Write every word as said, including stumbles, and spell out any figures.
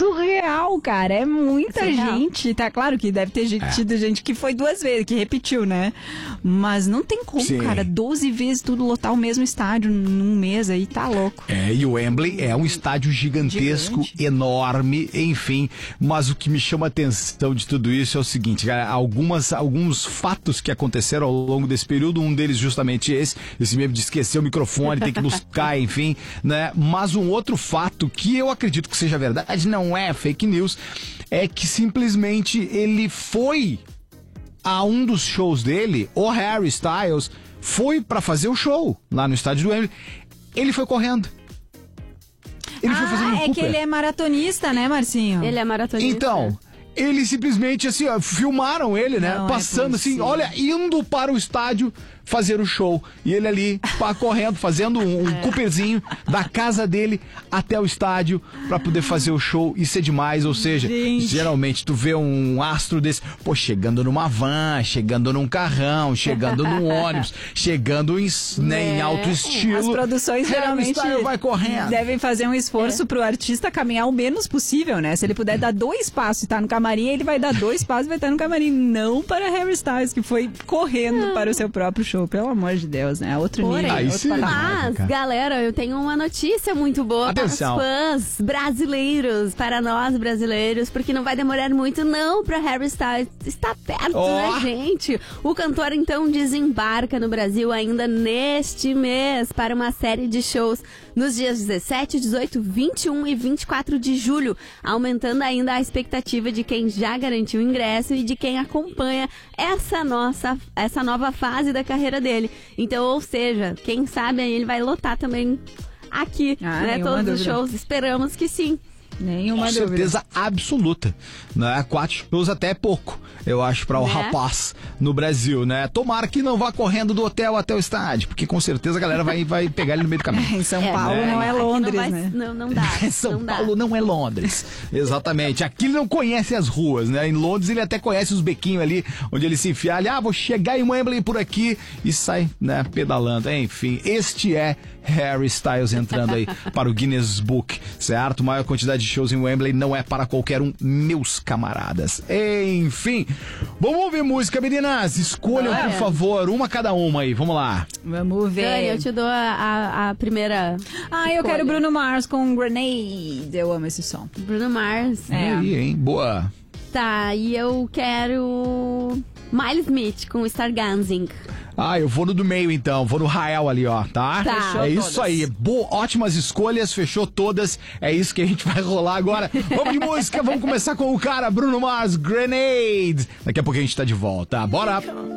surreal, cara. É muita surreal. gente. Tá claro que deve ter gente, É. tido gente que foi duas vezes, que repetiu, né? Mas não tem como, Sim. cara. doze vezes tudo lotar o mesmo estádio num mês aí, tá louco. É, e o Wembley é um estádio gigantesco, Gigante. enorme, enfim. Mas o que me chama a atenção de tudo isso é o seguinte, cara, algumas, alguns fatos que aconteceram ao longo desse período, um deles justamente esse, esse mesmo de esquecer o microfone, tem que buscar, enfim, né? Mas um outro fato que eu acredito que seja verdade, não é fake news, é que simplesmente ele foi a um dos shows dele, o Harry Styles foi pra fazer o show lá no estádio do Wembley. Ele foi correndo. Ele foi fazer um ah, é Cooper. que ele é maratonista, né, Marcinho? Ele é maratonista. Então, ele simplesmente assim, ó, filmaram ele, né? Não é passando assim, possível. olha, indo para o estádio fazer o show. E ele ali, pá, correndo, fazendo um, um É. Cooperzinho da casa dele até o estádio pra poder fazer o show. Isso é demais, ou seja, Gente. geralmente tu vê um astro desse, pô, chegando numa van, chegando num carrão, chegando num ônibus, chegando em, né, em alto estilo. As produções Harry geralmente Styles vai correndo. devem fazer um esforço pro artista caminhar o menos possível, né? Se ele puder dar dois passos e tá no camarim, ele vai dar dois passos e vai estar no camarim. Não para Harry Styles, que foi correndo para o seu próprio show. Pelo amor de Deus, né? Outro Porém, nível, Aí outro sim. patamar. Mas, cara. galera, eu tenho uma notícia muito boa Atenção. para os fãs brasileiros, para nós brasileiros, porque não vai demorar muito não para Harry Styles estar perto, Ó. né, gente? O cantor, então, desembarca no Brasil ainda neste mês para uma série de shows nos dias dezessete, dezoito, vinte e um e vinte e quatro de julho, aumentando ainda a expectativa de quem já garantiu o ingresso e de quem acompanha essa nossa, essa nova fase da carreira dele. Então, ou seja, quem sabe aí ele vai lotar também aqui, Ah, né? nenhuma Todos os dúvida. shows. Esperamos que sim. Nenhuma Com dúvida. certeza absoluta, né? Quatro shows até é pouco, eu acho, para o Né? rapaz no Brasil, né? Tomara que não vá correndo do hotel até o estádio, porque com certeza a galera vai, vai pegar ele no meio do caminho. Em São É, Paulo né? não é Aqui Londres, não vai- né? Não, não dá. São não dá. Paulo não é Londres. Exatamente. Aqui ele não conhece as ruas, né? Em Londres ele até conhece os bequinhos ali, onde ele se enfia ali, ah, vou chegar em Wembley por aqui e sai, né, pedalando. Enfim, este é Harry Styles entrando aí para o Guinness Book, certo? Maior quantidade de shows em Wembley não é para qualquer um, meus camaradas. Enfim, vamos ouvir música, meninas. Escolham, Bora. por favor, uma cada uma aí. Vamos lá. Vamos Dani, ver. eu te dou a, a, a primeira. Ah, eu quero escolha. Bruno Mars com Grenade. Eu amo esse som. Bruno Mars. É. Aí, hein? Boa. Tá, e eu quero Miles Smith com Stargazing. Ah, eu vou no do meio então, vou no Rael ali, ó, tá? Tá. Fechou É isso todas. aí, Bo ótimas escolhas, fechou todas, é isso que a gente vai rolar agora. Vamos de música, vamos começar com o cara, Bruno Mars, Grenade. Daqui a pouco a gente tá de volta, bora!